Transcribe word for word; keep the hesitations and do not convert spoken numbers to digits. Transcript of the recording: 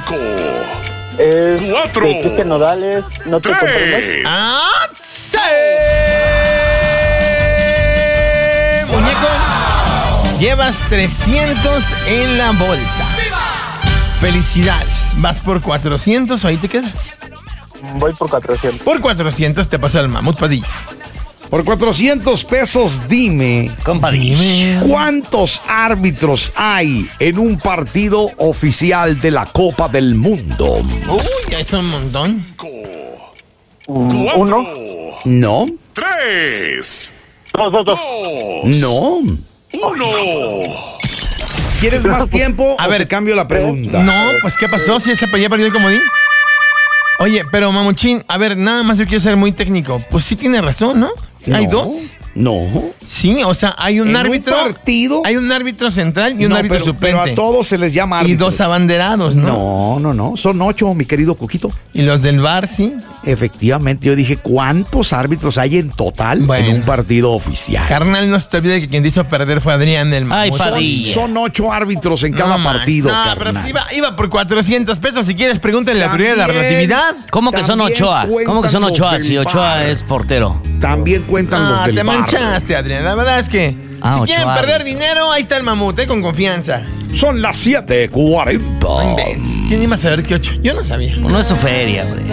Es Cuatro. de Quique Nodales, no te conformes. Tres. ¡Ah! ¡Sí! Muñeco, llevas trescientos en la bolsa. Felicidades. ¿Vas por cuatrocientos o ahí te quedas? Voy por cuatrocientos. Por cuatrocientos te pasa el Mamut Padilla. Por cuatrocientos pesos, dime, Dime. ¿cuántos árbitros hay en un partido oficial de la Copa del Mundo? Uy, ya es un montón. Mm, Cuatro. Uno. No, Tres. Dos, dos, dos. Dos. no. Uno. ¿Quieres más tiempo A o ver, te cambio la pregunta? No, pues ¿qué pasó? Si ese ya perdió el comodín. Oye, pero Mamuchín, a ver, nada más yo quiero ser muy técnico. Pues sí tiene razón, ¿no? ¿Hay No, dos? No. Sí, o sea, hay un En un árbitro. partido- Hay un árbitro central y un No, árbitro pero, pero suplente. a todos se les llama y árbitros. dos abanderados, ¿no? No, no, no. Son ocho, mi querido Coquito. Y los del V A R, sí. Efectivamente, yo dije, ¿cuántos árbitros hay en total Bueno. en un partido oficial? Carnal, no se te olvide que quien te hizo perder fue Adrián el Ay, Mamut. Padilla. Son ocho árbitros en cada No partido, manches, no, pero carnal. iba, iba por cuatrocientos pesos. Si quieres, pregúntale la teoría de la También. relatividad. ¿Cómo que son También Ochoa? ¿Cómo que son cuentan los Ochoa del si Ochoa bar. es portero? También cuentan Ah, los del te bar. manchaste, Adrián. La verdad es que Ah, si ocho quieren perder árbitros. dinero, ahí está el Mamut, eh, con confianza. Son las siete cuarenta. No inventes. ¿Quién iba a saber que ocho? Yo no sabía. Pues no es su feria, hombre.